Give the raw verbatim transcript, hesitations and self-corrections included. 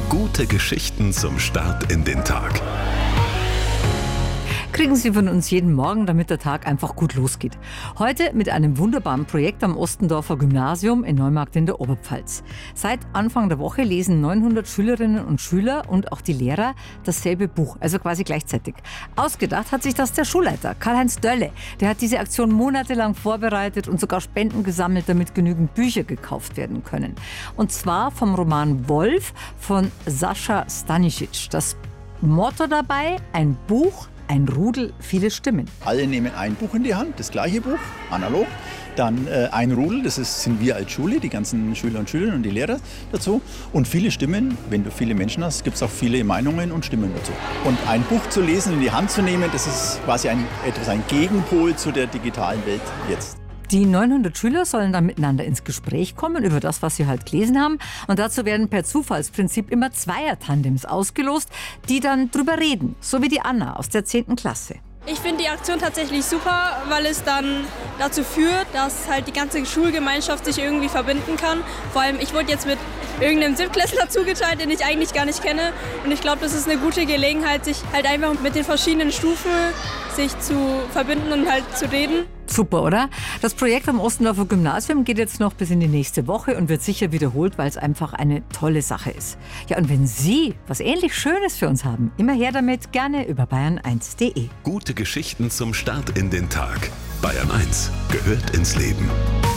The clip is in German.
Gute Geschichten zum Start in den Tag. Kriegen Sie von uns jeden Morgen, damit der Tag einfach gut losgeht. Heute mit einem wunderbaren Projekt am Ostendorfer Gymnasium in Neumarkt in der Oberpfalz. Seit Anfang der Woche lesen neunhundert Schülerinnen und Schüler und auch die Lehrer dasselbe Buch, also quasi gleichzeitig. Ausgedacht hat sich das der Schulleiter, Karl-Heinz Dörle. Der hat diese Aktion monatelang vorbereitet und sogar Spenden gesammelt, damit genügend Bücher gekauft werden können. Und zwar vom Roman Wolf von Sascha Stanisic. Das Motto dabei: ein Buch, ein Rudel, viele Stimmen. Alle nehmen ein Buch in die Hand, das gleiche Buch, analog. Dann äh, ein Rudel, das ist, sind wir als Schule, die ganzen Schüler und Schülerinnen und die Lehrer dazu. Und viele Stimmen, wenn du viele Menschen hast, gibt es auch viele Meinungen und Stimmen dazu. Und ein Buch zu lesen, in die Hand zu nehmen, das ist quasi ein, etwas ein Gegenpol zu der digitalen Welt jetzt. Die neunhundert Schüler sollen dann miteinander ins Gespräch kommen über das, was sie halt gelesen haben. Und dazu werden per Zufallsprinzip immer Zweier-Tandems ausgelost, die dann drüber reden. So wie die Anna aus der zehnten Klasse. Ich finde die Aktion tatsächlich super, weil es dann dazu führt, dass halt die ganze Schulgemeinschaft sich irgendwie verbinden kann. Vor allem, ich wurde jetzt mit irgendeinem Siebtklässler zugeteilt, den ich eigentlich gar nicht kenne. Und ich glaube, das ist eine gute Gelegenheit, sich halt einfach mit den verschiedenen Stufen sich zu verbinden und halt zu reden. Super, oder? Das Projekt am Ostendorfer Gymnasium geht jetzt noch bis in die nächste Woche und wird sicher wiederholt, weil es einfach eine tolle Sache ist. Ja, und wenn Sie was ähnlich Schönes für uns haben, immer her damit, gerne über bayern eins punkt de. Gute Geschichten zum Start in den Tag. Bayern eins gehört ins Leben.